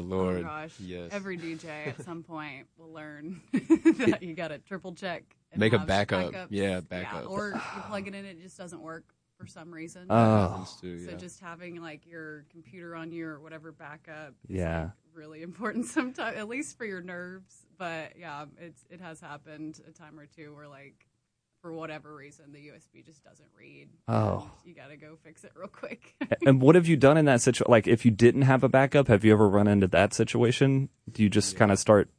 Lord. Oh gosh. Yes. Every DJ at some point will learn that you got to triple check. And Make a have backup. backups. Yeah, backup. Or you plug it in, it just doesn't work for some reason. That happens too, So yeah. just having like your computer on you or whatever backup is Yeah. like really important sometimes, at least for your nerves. But yeah, it has happened a time or two where like for whatever reason the USB just doesn't read. Oh. And you got to go fix it real quick. And what have you done in that situation? Like, if you didn't have a backup, have you ever run into that situation? Do you just kind of start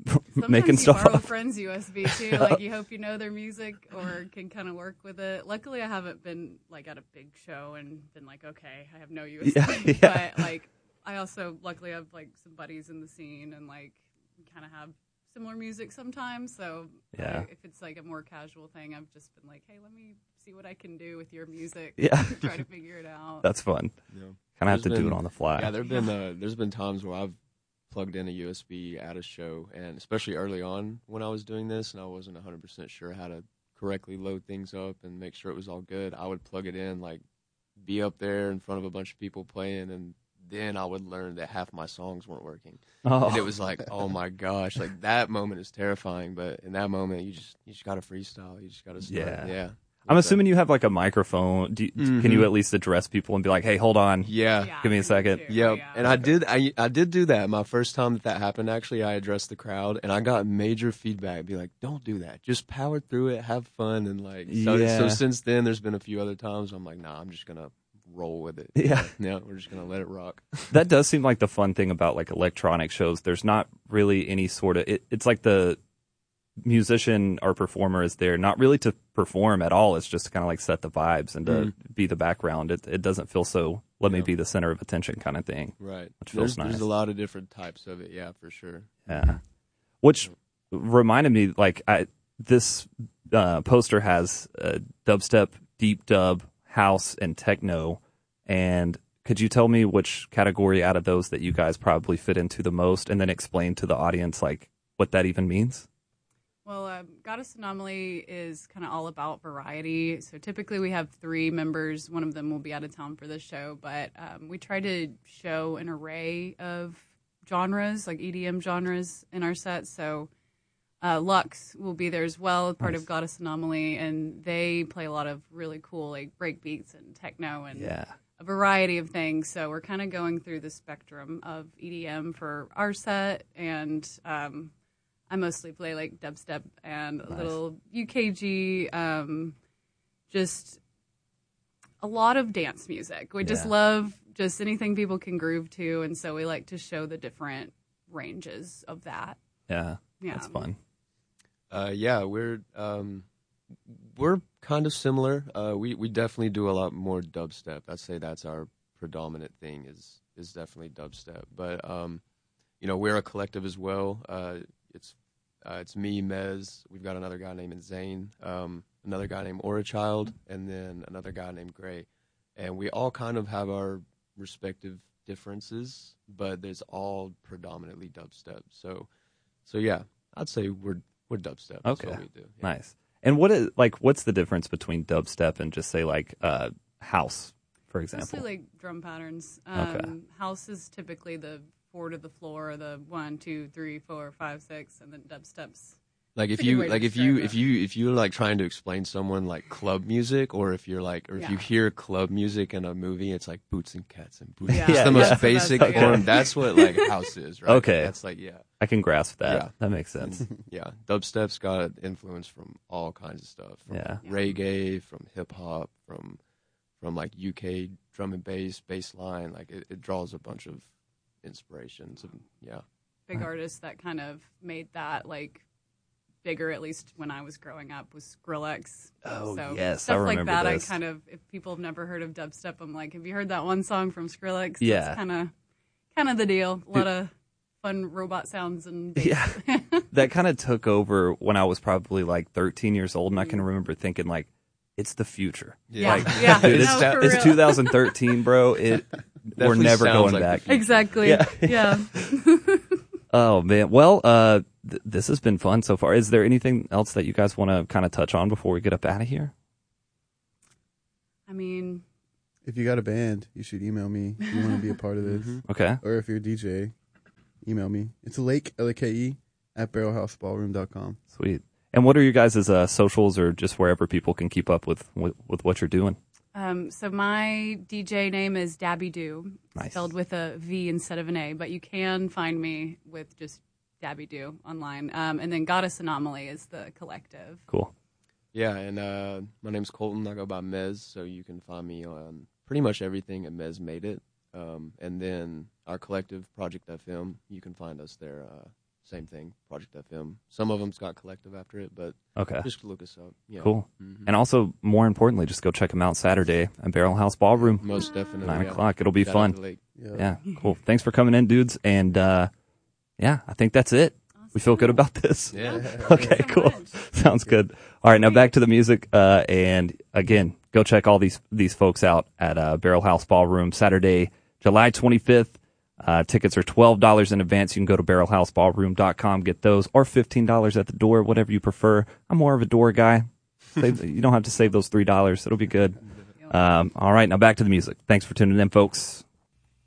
making Sometimes stuff you borrow up? friends' USB too. Like you hope you know their music or can kind of work with it. Luckily, I haven't been like at a big show and been like, okay, I have no USB. Yeah. But like, I also luckily have like some buddies in the scene and like we kind of have similar music sometimes. So Yeah. if it's like a more casual thing, I've just been like, hey, let me see what I can do with your music. Yeah. Try to figure it out. That's fun. Yeah. Kind of have to There's do it been- on the fly. Yeah, there's been times where I've plugged in a USB at a show, and especially early on when I was doing this, and I wasn't 100% sure how to correctly load things up and make sure it was all good. I would plug it in, like be up there in front of a bunch of people playing, and then I would learn that half my songs weren't working. Oh. And it was like, oh my gosh, like that moment is terrifying. But in that moment, you just gotta freestyle. You just gotta start. Yeah. I'm assuming you have like a microphone. Can you at least address people and be like, hey, hold on. Yeah. Give me a second. too. Yep. Yeah. And I did do that. My first time that happened, actually, I addressed the crowd, and I got major feedback. Be like, don't do that. Just power through it. Have fun. And like, so since then, there's been a few other times I'm like, nah, I'm just going to roll with it. Yeah. Yeah. We're just going to let it rock. That does seem like the fun thing about like electronic shows. There's not really any sort of, it's like the musician or performer is there not really to perform at all. It's just to kind of like set the vibes and to be the background. It doesn't feel so let me be the center of attention kind of thing. Right. Which feels There's nice. a lot of different types of it. Yeah, for sure. Yeah. Which reminded me, like, this poster has dubstep, deep dub, house, and techno. And could you tell me which category out of those that you guys probably fit into the most, and then explain to the audience, like, what that even means? Well, Goddess Anomaly is kind of all about variety. So typically we have 3 members. One of them will be out of town for this show, but we try to show an array of genres, like EDM genres in our set. So Lux will be there as well, part of Goddess Anomaly, and they play a lot of really cool like break beats and techno and a variety of things. So we're kind of going through the spectrum of EDM for our set, and I mostly play like dubstep and a little UKG, just a lot of dance music. We just love just anything people can groove to, and so we like to show the different ranges of that. Yeah. That's fun. Yeah, we're kind of similar. We definitely do a lot more dubstep. I'd say that's our predominant thing is definitely dubstep. But we're a collective as well. It's me, Mez. We've got another guy named Zane, another guy named Aura Child, and then another guy named Gray. And we all kind of have our respective differences, but there's all predominantly dubstep. So yeah, I'd say we're dubstep. That's Okay. what we do. Yeah. Nice. And what's the difference between dubstep and just say like house, for example? Mostly like drum patterns. Okay. House is typically the 4 to the floor, the 1, 2, 3, 4, 5, 6, and then dubsteps. Like if That's a good you way to like describe if you're like trying to explain someone like club music, or if you're like if you hear club music in a movie, it's like boots and cats and boots. Yeah. It's the Yeah, most that's the best basic way. form. That's what like house is, right? Okay. That's like I can grasp that. Yeah. That makes sense. yeah. Dubstep's got influence from all kinds of stuff. From reggae, from hip hop, from like UK drum and bass line. Like it draws a bunch of inspirations and Big artists that kind of made that like bigger, at least when I was growing up, was Skrillex. Oh, so yes, stuff I like remember that. this. I kind of, if people have never heard of dubstep, I'm like, have you heard that one song from Skrillex? Yeah. That's kind of the deal. A lot of fun robot sounds and bass. Yeah. That kind of took over when I was probably like 13 years old, and I can remember thinking like, it's the future. Yeah, Like, yeah. dude, No, for it's real. 2013, bro. We're Definitely never sounds going like the back. future. Exactly. Yeah. Oh man. Well, this has been fun so far. Is there anything else that you guys want to kind of touch on before we get up out of here? I mean, If you got a band, you should email me if you want to be a part of this. Okay. Or if you're a DJ, email me. It's Lake, L-A-K-E, at barrelhouseballroom.com. Sweet. And what are your guys' socials, or just wherever people can keep up with what you're doing? So my DJ name is Dabby Doo, Nice. spelled with a V instead of an A, but you can find me with just Dabby Doo online. And then Goddess Anomaly is the collective. Cool. Yeah, and my name's Colton. I go by Mez, so you can find me on pretty much everything at Mez Made It. And then our collective, Project FM, you can find us there. Same thing, Project FM. Some of them's got collective after it, but Okay. just look us up. Yeah. Cool. Mhm. And also, more importantly, just go check them out Saturday at Barrel House Ballroom, Most definitely. 9 yeah. o'clock. It'll be Shout out fun. to Lake. Yeah, cool. Thanks for coming in, dudes. And yeah, I think that's it. We feel good about this. Yeah. Okay, Thanks so cool. much. Sounds good. All right, now back to the music. And again, go check all these folks out at Barrel House Ballroom Saturday, July 25th. Tickets are $12 in advance. You can go to barrelhouseballroom.com, get those, or $15 at the door, whatever you prefer. I'm more of a door guy. You don't have to save those $3. It'll be good. All right, now back to the music. Thanks for tuning in, folks.